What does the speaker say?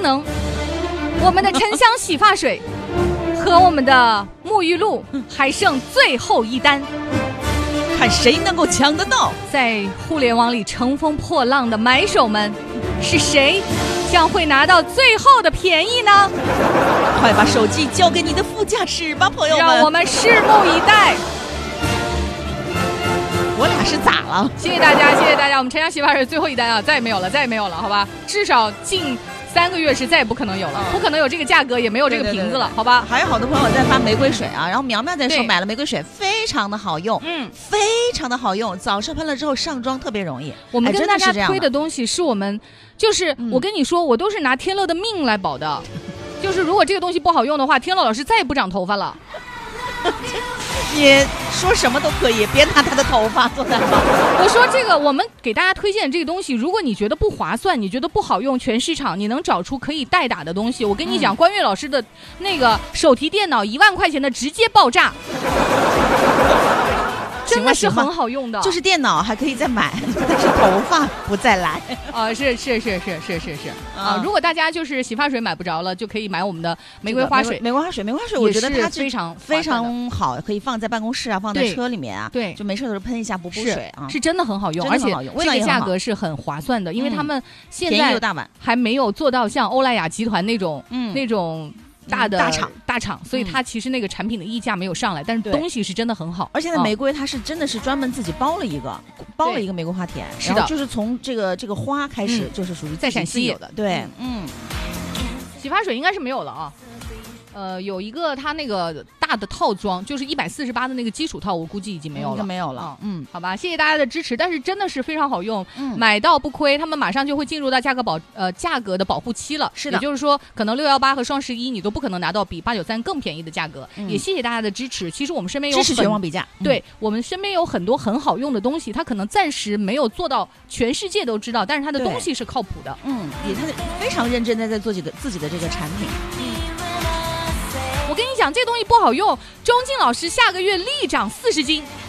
能，我们的沉香洗发水和我们的沐浴露还剩最后一单， 看谁能够抢得到。 在互联网里乘风破浪的买手们，是谁将会拿到最后的便宜呢？ 快把手机交给你的副驾驶吧，朋友们！ 让我们拭目以待。 我俩是咋了？ 谢谢大家，谢谢大家！我们沉香洗发水最后一单啊，再也没有了，再也没有了，好吧？至少近3个月是再也不可能有了，不可能有这个价格，也没有这个瓶子了，好吧？ 还有好多朋友在发玫瑰水啊，然后苗苗在说对买了玫瑰水非常的好用，非常的好用，早上喷了之后上妆特别容易。 我们跟大家推的的东西是我们，就是我跟你说，我都是拿天乐的命来保的，就是如果这个东西不好用的话，天乐老师再也不长头发了。 你说什么都可以，别拿他的头发做担保。 我说这个，我们给大家推荐这个东西，如果你觉得不划算，你觉得不好用，全市场你能找出可以代打的东西，我跟你讲，关悦老师的那个手提电脑1万块钱的直接爆炸。真的是很好用的， 就是电脑还可以再买，但是头发不再来是啊！如果大家就是洗发水买不着了，就可以买我们的玫瑰花水。 玫瑰花水，我觉得它非常好，可以放在办公室啊，放在车里面啊， 对， 就没事的时候喷一下补水啊， 是真的很好用，而且这个价格是很划算的，因为他们现在还没有做到像欧莱雅集团那种大厂，所以它其实那个产品的溢价没有上来，但是东西是真的很好。 而且呢，玫瑰它是真的是专门自己包了一个玫瑰花田， 是的， 就是从这个花开始就是属于在陕西有的，对， 洗发水应该是没有了啊。有一个它那个大的套装，就是148的那个基础套，我估计已经没有了， 没有了。 好吧，谢谢大家的支持，但是真的是非常好用，买到不亏。他们马上就会进入到价格的保护期了， 是的， 也就是说，可能618和双11你都不可能拿到比893更便宜的价格。也谢谢大家的支持。其实我们身边有支持全网比价， 对我们身边有很多很好用的东西，它可能暂时没有做到全世界都知道，但是它的东西是靠谱的。 也他非常认真的在做自己的这个产品。 我跟你讲，这东西不好用，钟静老师下个月力涨40斤。